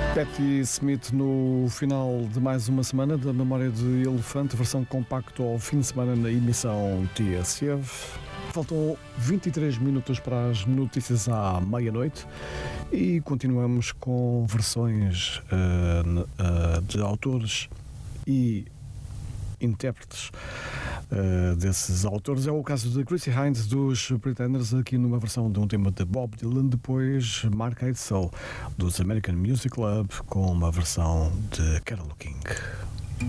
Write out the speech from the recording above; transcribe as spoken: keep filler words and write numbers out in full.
Patti Smith no final de mais uma semana da Memória de Elefante, versão compacto ao fim de semana na emissão T S F. Faltam vinte e três minutos para as notícias à meia-noite e continuamos com versões uh, uh, de autores e intérpretes uh, desses autores. É o caso de Chrissie Hynde dos Pretenders, aqui numa versão de um tema de Bob Dylan, depois Mark Eitzel dos American Music Club com uma versão de Carole King.